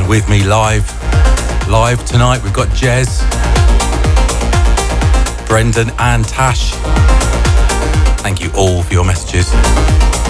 with me live. Live tonight, we've got Jez, Brendan and Tash. Thank you all for your messages.